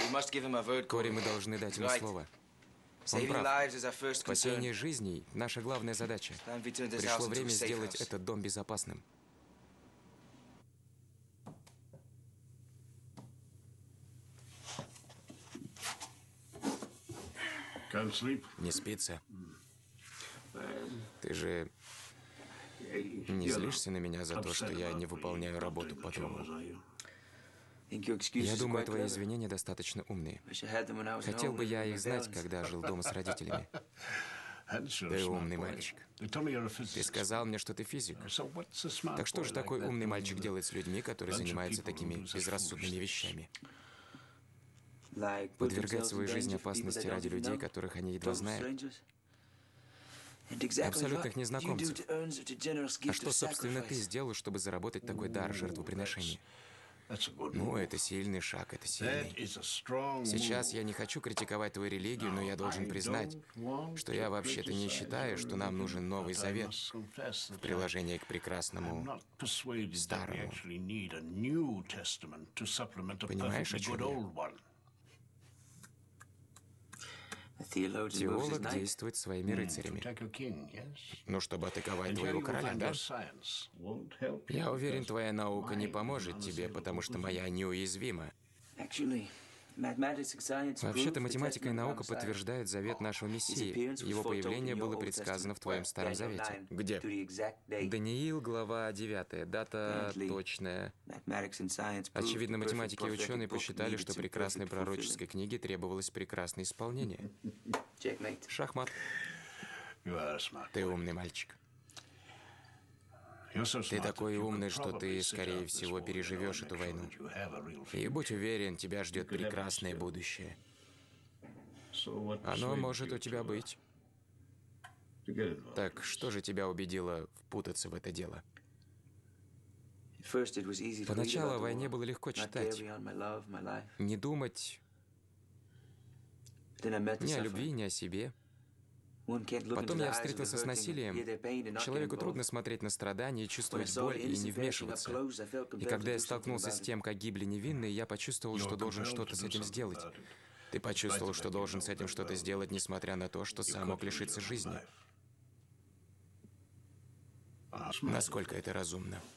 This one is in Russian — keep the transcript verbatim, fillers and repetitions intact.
Кори, мы должны дать ему слово. Он прав. Спасение жизней – наша главная задача. Пришло время сделать этот дом безопасным. Не спится? Ты же не злишься на меня за то, что я не выполняю работу по дому? Я думаю, твои извинения достаточно умные. Хотел бы я их знать, когда жил дома с родителями. Ты умный мальчик. Ты сказал мне, что ты физик. Так что же такой умный мальчик делает с людьми, которые занимаются такими безрассудными вещами? Подвергать свою жизнь опасности ради людей, которых они едва знают? Абсолютных незнакомцев. А что, собственно, ты сделал, чтобы заработать такой дар жертвоприношения? Ну, это сильный шаг, это сильный. Сейчас я не хочу критиковать твою религию, но я должен признать, что я вообще-то не считаю, что нам нужен Новый Завет в приложении к прекрасному Старому. Понимаешь, о чем я? Теолог действует своими рыцарями. Ну, чтобы атаковать твоего короля, да? Я уверен, твоя наука не поможет тебе, потому что моя неуязвима. Вообще-то математика и наука подтверждают завет нашего Мессии. Его появление было предсказано в твоем Старом Завете. Где? Даниил, глава девятая. Дата точная. Очевидно, математики и ученые посчитали, что прекрасной пророческой книге требовалось прекрасное исполнение. Шахмат. Ты умный мальчик. Ты такой умный, что ты, скорее всего, переживешь эту войну. И будь уверен, тебя ждет прекрасное будущее. Оно может у тебя быть. Так что же тебя убедило впутаться в это дело? Поначалу о войне было легко читать. Не думать ни о любви, ни о себе. Потом я встретился с насилием. Человеку трудно смотреть на страдания, и чувствовать боль и не вмешиваться. И когда я столкнулся с тем, как гибли невинные, я почувствовал, что должен что-то с этим сделать. Ты почувствовал, что должен с этим что-то сделать, несмотря на то, что сам мог лишиться жизни. Насколько это разумно?